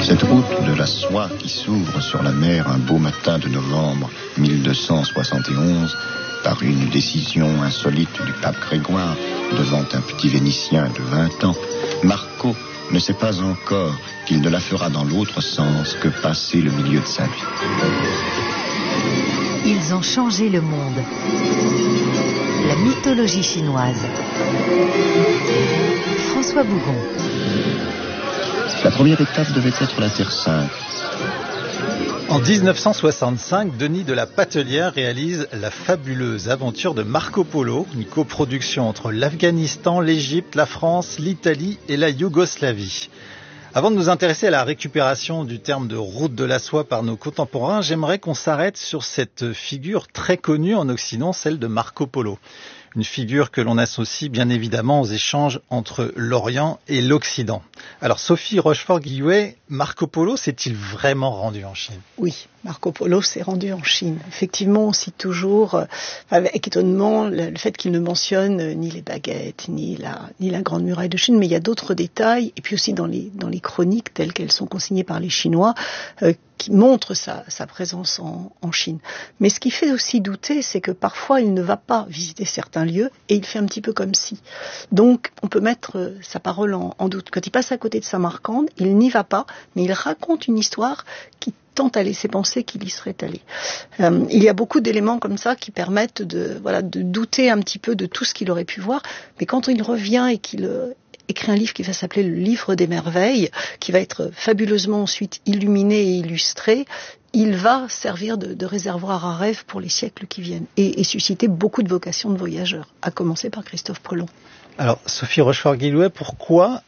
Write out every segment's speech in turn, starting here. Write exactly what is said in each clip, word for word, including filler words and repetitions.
Cette route de la soie qui s'ouvre sur la mer un beau matin de novembre mille deux cent soixante et onze par une décision insolite du pape Grégoire devant un petit Vénitien de vingt ans, Marco ne sait pas encore qu'il ne la fera dans l'autre sens que passer le milieu de sa vie. Ils ont changé le monde. La mythologie chinoise. François Bougon. La première étape devait être la Terre Sainte. En dix-neuf cent soixante-cinq, Denis de la Patellière réalise la fabuleuse aventure de Marco Polo, une coproduction entre l'Afghanistan, l'Égypte, la France, l'Italie et la Yougoslavie. Avant de nous intéresser à la récupération du terme de route de la soie par nos contemporains, j'aimerais qu'on s'arrête sur cette figure très connue en Occident, celle de Marco Polo. Une figure que l'on associe bien évidemment aux échanges entre l'Orient et l'Occident. Alors Sophie Rochefort-Guillouet, Marco Polo s'est-il vraiment rendu en Chine ? Oui, Marco Polo s'est rendu en Chine. Effectivement, on cite toujours euh, avec étonnement le, le fait qu'il ne mentionne euh, ni les baguettes, ni la, ni la Grande Muraille de Chine, mais il y a d'autres détails, et puis aussi dans les, dans les chroniques telles qu'elles sont consignées par les Chinois, euh, qui montrent sa, sa présence en, en Chine. Mais ce qui fait aussi douter, c'est que parfois il ne va pas visiter certains lieux, et il fait un petit peu comme si. Donc on peut mettre euh, sa parole en, en doute. Quand il passe à côté de Samarcande, il n'y va pas, mais il raconte une histoire qui tente à laisser penser qu'il y serait allé. Euh, il y a beaucoup d'éléments comme ça qui permettent de, voilà, de douter un petit peu de tout ce qu'il aurait pu voir, mais quand il revient et qu'il euh, écrit un livre qui va s'appeler le Livre des Merveilles, qui va être fabuleusement ensuite illuminé et illustré, il va servir de, de réservoir à rêve pour les siècles qui viennent et, et susciter beaucoup de vocations de voyageurs, à commencer par Christophe Colomb. Alors Sophie Rochefort-Guillouet, pourquoi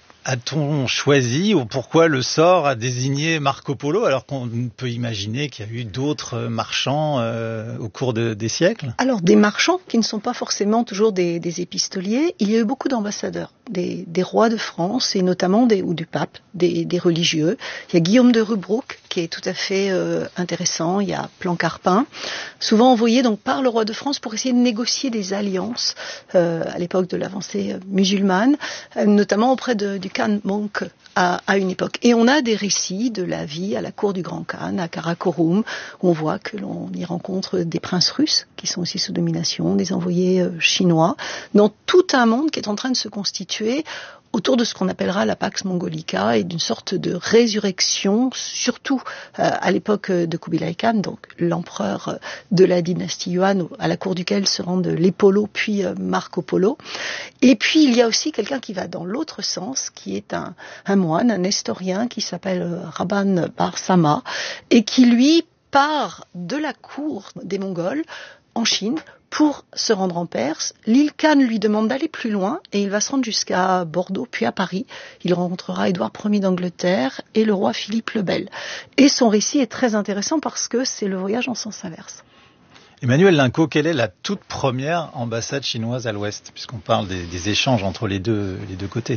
a-t-on choisi ou pourquoi le sort a désigné Marco Polo alors qu'on peut imaginer qu'il y a eu d'autres marchands euh, au cours de, des siècles ? Alors des marchands qui ne sont pas forcément toujours des, des épistoliers, il y a eu beaucoup d'ambassadeurs, des, des rois de France et notamment des, ou du pape, des, des religieux. Il y a Guillaume de Rubruck qui est tout à fait euh, intéressant, il y a Plancarpin, souvent envoyé donc par le roi de France pour essayer de négocier des alliances euh, à l'époque de l'avancée euh, musulmane, euh, notamment auprès de, du Khan Monk à, à une époque. Et on a des récits de la vie à la cour du Grand Khan, à Karakorum, où on voit que l'on y rencontre des princes russes qui sont aussi sous domination, des envoyés euh, chinois, dans tout un monde qui est en train de se constituer autour de ce qu'on appellera la Pax Mongolica et d'une sorte de résurrection, surtout euh, à l'époque de Kubilai Khan, donc l'empereur de la dynastie Yuan, à la cour duquel se rendent les Polo puis euh, Marco Polo. Et puis il y a aussi quelqu'un qui va dans l'autre sens, qui est un, un moine, un nestorien qui s'appelle euh, Rabban Bar Sama et qui lui part de la cour des Mongols en Chine pour se rendre en Perse. L'île Khan lui demande d'aller plus loin et il va se rendre jusqu'à Bordeaux puis à Paris. Il rencontrera Édouard Ier d'Angleterre et le roi Philippe le Bel. Et son récit est très intéressant parce que c'est le voyage en sens inverse. Emmanuel Linco, quelle est la toute première ambassade chinoise à l'Ouest, puisqu'on parle des, des échanges entre les deux, les deux côtés ?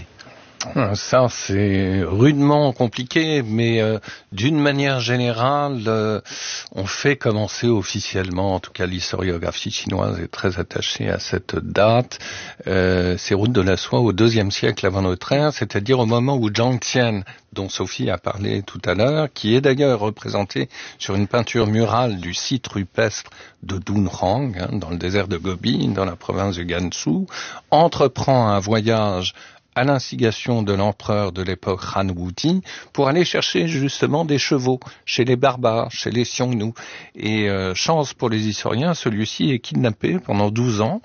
Ça, c'est rudement compliqué, mais euh, d'une manière générale, euh, on fait commencer officiellement, en tout cas l'historiographie chinoise est très attachée à cette date, euh, ces routes de la soie au deuxième siècle avant notre ère, c'est-à-dire au moment où Zhang Qian, dont Sophie a parlé tout à l'heure, qui est d'ailleurs représenté sur une peinture murale du site rupestre de Dunhuang, hein, dans le désert de Gobi, dans la province de Gansu, entreprend un voyage à l'instigation de l'empereur de l'époque Han Wuti pour aller chercher justement des chevaux chez les barbares, chez les Xiongnu. Et euh, chance pour les historiens, celui-ci est kidnappé pendant douze ans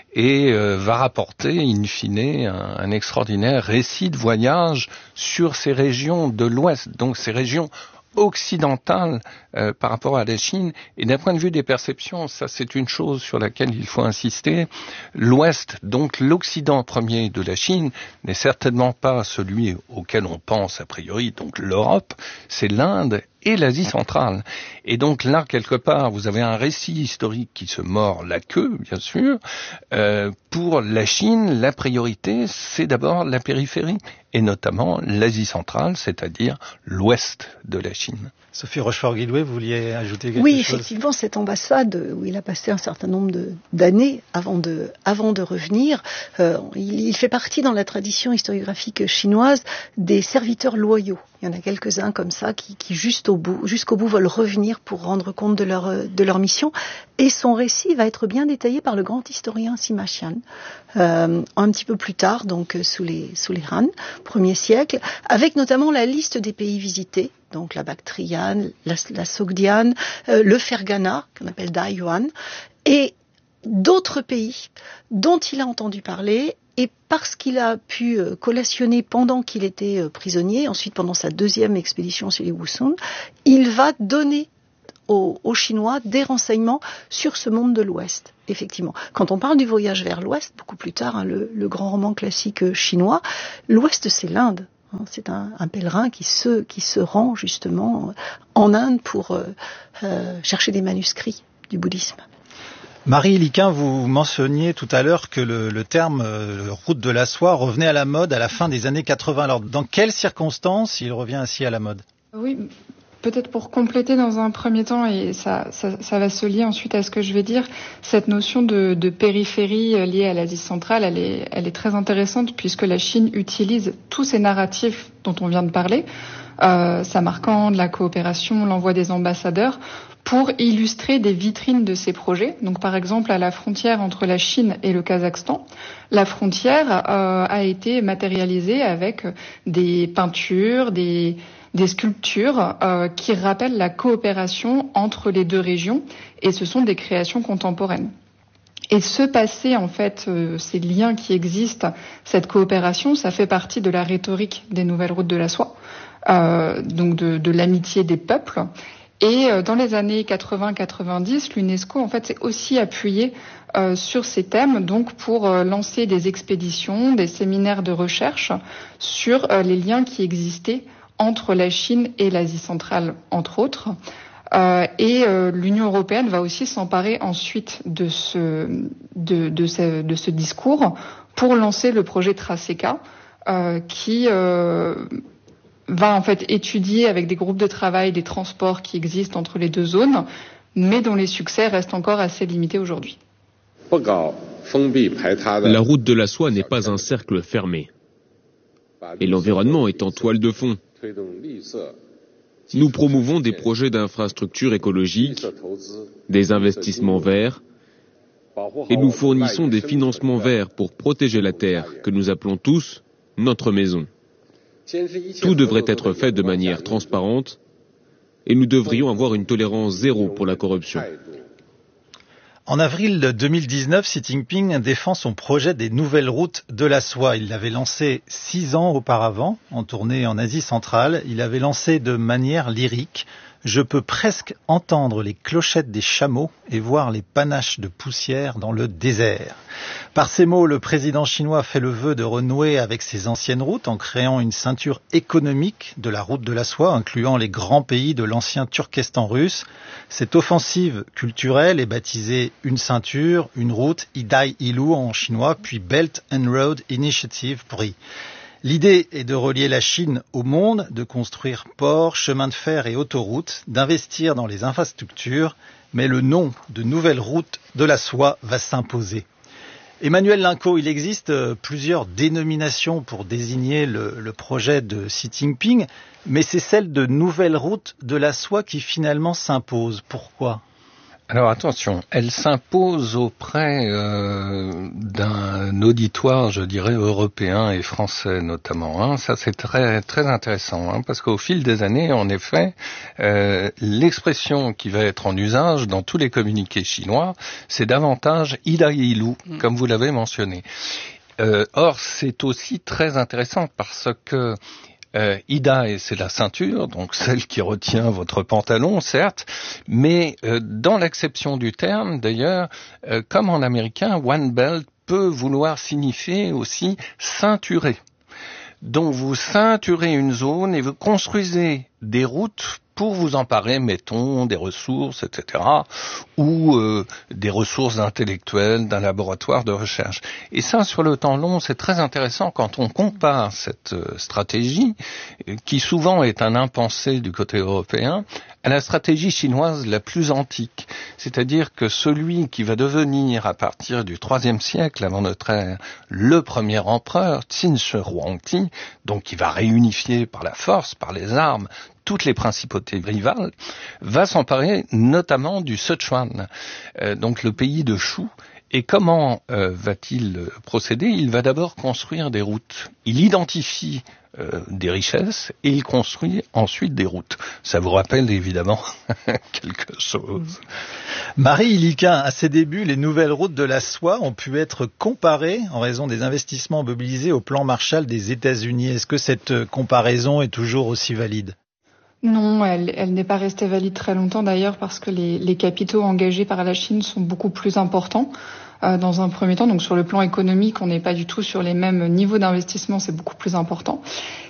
et euh, va rapporter in fine un, un extraordinaire récit de voyage sur ces régions de l'Ouest, donc ces régions occidentale euh, par rapport à la Chine. Et d'un point de vue des perceptions, ça c'est une chose sur laquelle il faut insister. L'Ouest, donc l'Occident premier de la Chine, n'est certainement pas celui auquel on pense a priori, donc l'Europe, c'est l'Inde et l'Asie centrale. Et donc là, quelque part, vous avez un récit historique qui se mord la queue, bien sûr. Euh, pour la Chine, la priorité, c'est d'abord la périphérie, et notamment l'Asie centrale, c'est-à-dire l'ouest de la Chine. Sophie Rochefort-Guillouet, Jouet, vous vouliez ajouter quelque oui, chose? Oui, effectivement, cette ambassade où il a passé un certain nombre de, d'années avant de, avant de revenir, euh, il, il fait partie dans la tradition historiographique chinoise des serviteurs loyaux. Il y en a quelques-uns comme ça qui, qui juste au bout, jusqu'au bout veulent revenir pour rendre compte de leur, de leur mission. Et son récit va être bien détaillé par le grand historien Sima Qian, euh, un petit peu plus tard, donc sous les, sous les Han, premier siècle, avec notamment la liste des pays visités, donc la Bactriane, la, la Sogdiane, euh, le Ferghana, qu'on appelle Daiyuan, et d'autres pays dont il a entendu parler. Et parce qu'il a pu collationner pendant qu'il était prisonnier, ensuite pendant sa deuxième expédition sur les Wusong, il va donner aux, aux Chinois des renseignements sur ce monde de l'Ouest. Effectivement, quand on parle du voyage vers l'Ouest, beaucoup plus tard, hein, le, le grand roman classique chinois, l'Ouest c'est l'Inde. Hein, c'est un, un pèlerin qui se, qui se rend justement en Inde pour euh, euh, chercher des manuscrits du bouddhisme. Marie Liquin, vous mentionniez tout à l'heure que le, le terme euh, route de la soie revenait à la mode à la fin des années quatre-vingts. Alors, dans quelles circonstances il revient ainsi à la mode? Oui, peut-être pour compléter dans un premier temps, et ça, ça, ça va se lier ensuite à ce que je vais dire, cette notion de, de périphérie liée à l'Asie centrale, elle est, elle est très intéressante puisque la Chine utilise tous ces narratifs dont on vient de parler, euh, Samarcande, la coopération, l'envoi des ambassadeurs, pour illustrer des vitrines de ces projets. Donc, par exemple, à la frontière entre la Chine et le Kazakhstan, la frontière euh, a été matérialisée avec des peintures, des, des sculptures euh, qui rappellent la coopération entre les deux régions, et ce sont des créations contemporaines. Et ce passé, en fait, euh, ces liens qui existent, cette coopération, ça fait partie de la rhétorique des nouvelles routes de la soie, euh, donc de, de l'amitié des peuples. Et dans les années quatre-vingts quatre-vingt-dix, l'UNESCO en fait s'est aussi appuyé euh, sur ces thèmes, donc pour euh, lancer des expéditions, des séminaires de recherche sur euh, les liens qui existaient entre la Chine et l'Asie centrale, entre autres. Euh, et euh, l'Union européenne va aussi s'emparer ensuite de ce, de, de ce, de ce discours pour lancer le projet Traseca, euh, qui euh, va en fait étudier avec des groupes de travail des transports qui existent entre les deux zones, mais dont les succès restent encore assez limités aujourd'hui. La route de la soie n'est pas un cercle fermé, et l'environnement est en toile de fond. Nous promouvons des projets d'infrastructures écologiques, des investissements verts, et nous fournissons des financements verts pour protéger la terre que nous appelons tous notre maison. Tout devrait être fait de manière transparente et nous devrions avoir une tolérance zéro pour la corruption. En avril deux mille dix-neuf, Xi Jinping défend son projet des nouvelles routes de la soie. Il l'avait lancé six ans auparavant, en tournée en Asie centrale. Il avait lancé de manière lyrique « Je peux presque entendre les clochettes des chameaux et voir les panaches de poussière dans le désert ». Par ces mots, le président chinois fait le vœu de renouer avec ses anciennes routes en créant une ceinture économique de la route de la soie, incluant les grands pays de l'ancien Turkestan russe. Cette offensive culturelle est baptisée une ceinture, une route, Idai Ilu en chinois, puis Belt and Road Initiative pour I. L'idée est de relier la Chine au monde, de construire ports, chemins de fer et autoroutes, d'investir dans les infrastructures, mais le nom de nouvelle route de la soie va s'imposer. Emmanuel Linco, il existe plusieurs dénominations pour désigner le, le projet de Xi Jinping, mais c'est celle de nouvelle route de la soie qui finalement s'impose. Pourquoi ? Alors attention, elle s'impose auprès euh, d'un auditoire, je dirais, européen et français notamment. Hein. Ça c'est très très intéressant, hein, parce qu'au fil des années, en effet, euh, l'expression qui va être en usage dans tous les communiqués chinois, c'est davantage Idai Ilu, mm. comme vous l'avez mentionné. Euh, or, c'est aussi très intéressant parce que Euh, Ida, c'est la ceinture, donc celle qui retient votre pantalon, certes, mais euh, dans l'acception du terme, d'ailleurs, euh, comme en américain, one belt peut vouloir signifier aussi ceinturer. Donc vous ceinturez une zone et vous construisez des routes pour vous emparer, mettons, des ressources, et cetera, ou euh, des ressources intellectuelles d'un laboratoire de recherche. Et ça, sur le temps long, c'est très intéressant quand on compare cette euh, stratégie, qui souvent est un impensé du côté européen, à la stratégie chinoise la plus antique. C'est-à-dire que celui qui va devenir, à partir du troisième siècle avant notre ère, le premier empereur, Qin Shi Huangdi, donc qui va réunifier par la force, par les armes, toutes les principautés rivales, va s'emparer notamment du Sichuan, euh, donc le pays de Shu. Et comment euh, va-t-il procéder? Il va d'abord construire des routes. Il identifie euh, des richesses et il construit ensuite des routes. Ça vous rappelle évidemment quelque chose. Marie Iliquin, à ses débuts, les nouvelles routes de la soie ont pu être comparées en raison des investissements mobilisés au plan Marshall des États-Unis. Est-ce que cette comparaison est toujours aussi valide? Non, elle, elle n'est pas restée valide très longtemps d'ailleurs parce que les, les capitaux engagés par la Chine sont beaucoup plus importants euh, dans un premier temps. Donc sur le plan économique, on n'est pas du tout sur les mêmes niveaux d'investissement, c'est beaucoup plus important.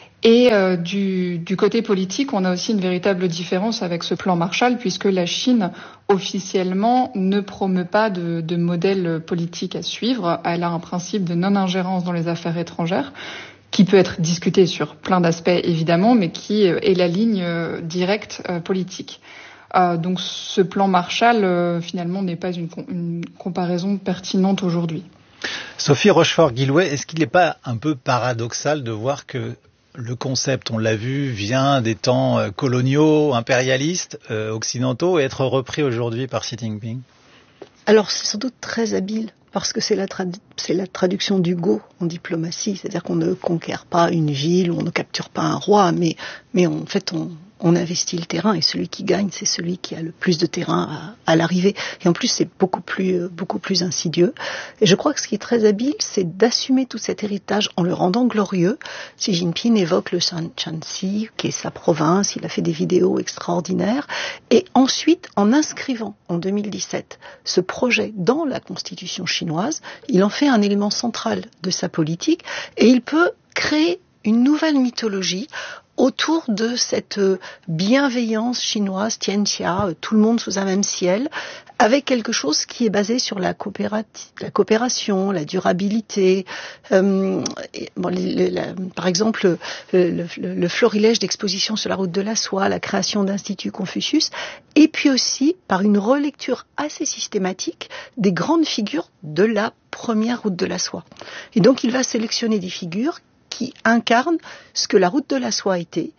Et euh, du, du côté politique, on a aussi une véritable différence avec ce plan Marshall puisque la Chine officiellement ne promeut pas de, de modèle politique à suivre. Elle a un principe de non-ingérence dans les affaires étrangères, qui peut être discuté sur plein d'aspects évidemment, mais qui est la ligne euh, directe euh, politique. Euh, donc ce plan Marshall, euh, finalement, n'est pas une, une comparaison pertinente aujourd'hui. Sophie Rochefort-Guillouet, est-ce qu'il n'est pas un peu paradoxal de voir que le concept, on l'a vu, vient des temps euh, coloniaux, impérialistes, euh, occidentaux, et être repris aujourd'hui par Xi Jinping? Alors c'est sans doute très habile. Parce que c'est la, trad- c'est la traduction du go en diplomatie, c'est-à-dire qu'on ne conquiert pas une ville, on ne capture pas un roi, mais, mais en fait on, on investit le terrain et celui qui gagne, c'est celui qui a le plus de terrain à, à l'arrivée. Et en plus, c'est beaucoup plus, beaucoup plus insidieux. Et je crois que ce qui est très habile, c'est d'assumer tout cet héritage en le rendant glorieux. Xi Jinping évoque le Shanxi, qui est sa province, il a fait des vidéos extraordinaires. Et ensuite, en inscrivant en deux mille dix-sept ce projet dans la constitution chinoise, il en fait un élément central de sa politique et il peut créer une nouvelle mythologie autour de cette bienveillance chinoise, Tianxia, tout le monde sous un même ciel, avec quelque chose qui est basé sur la, coopérati- la coopération, la durabilité. Euh, et, bon, les, les, la, par exemple, le, le, le florilège d'expositions sur la route de la soie, la création d'Institut Confucius, et puis aussi par une relecture assez systématique des grandes figures de la première route de la soie. Et donc, il va sélectionner des figures qui incarne ce que la route de la soie était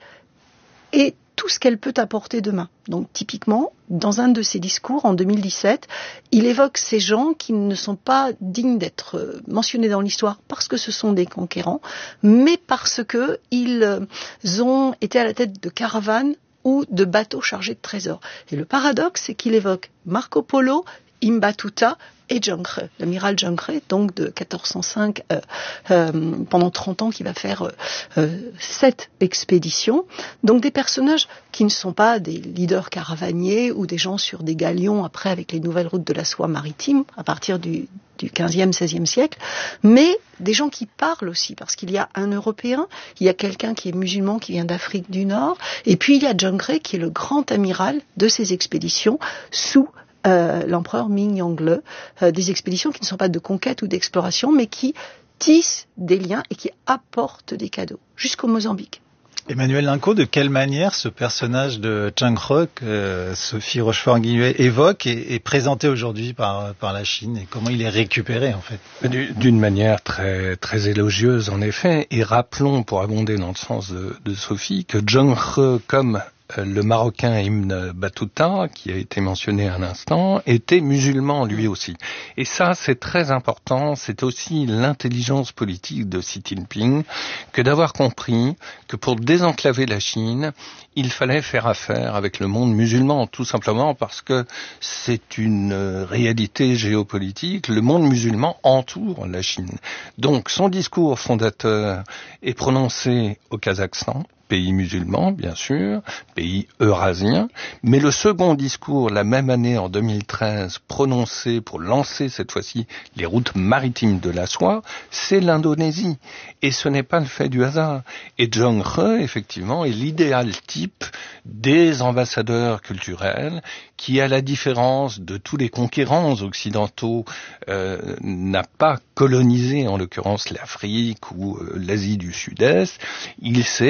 et tout ce qu'elle peut apporter demain. Donc typiquement, dans un de ses discours en deux mille dix-sept, il évoque ces gens qui ne sont pas dignes d'être mentionnés dans l'histoire parce que ce sont des conquérants, mais parce qu'ils ont été à la tête de caravanes ou de bateaux chargés de trésors. Et le paradoxe, c'est qu'il évoque Marco Polo, Imbatuta et Zheng He, l'amiral Zheng He, donc de quatorze cent cinq, euh, euh, pendant trente ans, qui va faire euh, euh, sept expéditions. Donc des personnages qui ne sont pas des leaders caravaniers ou des gens sur des galions, après avec les nouvelles routes de la soie maritime, à partir du, du quinzième, seizième siècle, mais des gens qui parlent aussi, parce qu'il y a un Européen, il y a quelqu'un qui est musulman, qui vient d'Afrique du Nord, et puis il y a Zheng He, qui est le grand amiral de ces expéditions, sous Euh, l'empereur Ming Yangle, euh, des expéditions qui ne sont pas de conquête ou d'exploration, mais qui tissent des liens et qui apportent des cadeaux, jusqu'au Mozambique. Emmanuel Linco, de quelle manière ce personnage de Zheng He que euh, Sophie Rochefort-Guillouet évoque est, est présenté aujourd'hui par, par la Chine et comment il est récupéré en fait? D'une manière très, très élogieuse en effet, et rappelons, pour abonder dans le sens de, de Sophie, que Zheng He, comme le Marocain Ibn Battuta, qui a été mentionné à l'instant, était musulman lui aussi. Et ça, c'est très important. C'est aussi l'intelligence politique de Xi Jinping que d'avoir compris que pour désenclaver la Chine, il fallait faire affaire avec le monde musulman, tout simplement parce que c'est une réalité géopolitique. Le monde musulman entoure la Chine. Donc, son discours fondateur est prononcé au Kazakhstan, pays musulman, bien sûr, pays eurasien, mais le second discours, la même année, en deux mille treize, prononcé pour lancer cette fois-ci les routes maritimes de la soie, c'est l'Indonésie. Et ce n'est pas le fait du hasard. Et Zheng He, effectivement, est l'idéal type des ambassadeurs culturels qui, à la différence de tous les conquérants occidentaux, euh, n'a pas colonisé, en l'occurrence, l'Afrique ou euh, l'Asie du Sud-Est. Il s'est borné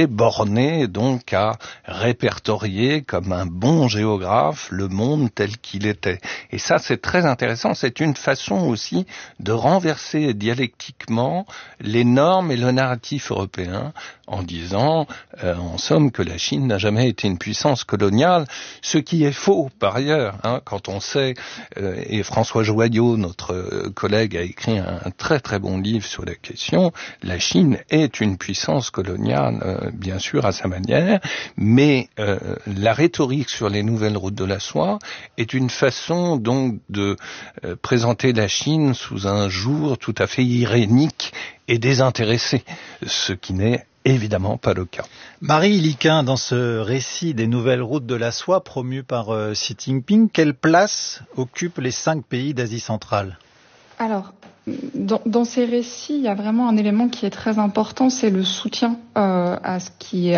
en est donc à répertorier comme un bon géographe le monde tel qu'il était. Et ça, c'est très intéressant. C'est une façon aussi de renverser dialectiquement les normes et le narratif européen en disant, euh, en somme, que la Chine n'a jamais été une puissance coloniale, ce qui est faux par ailleurs, hein, quand on sait, euh, et François Joyaux, notre euh, collègue, a écrit un, un très très bon livre sur la question, la Chine est une puissance coloniale, euh, bien sûr, à sa manière, mais euh, la rhétorique sur les nouvelles routes de la soie est une façon donc de euh, présenter la Chine sous un jour tout à fait irénique et désintéressé, ce qui n'est évidemment pas le cas. Marie Iliquin, dans ce récit des nouvelles routes de la soie promu par euh, Xi Jinping, quelle place occupent les cinq pays d'Asie centrale ? Alors, dans, dans ces récits, il y a vraiment un élément qui est très important, c'est le soutien euh, à ce qui est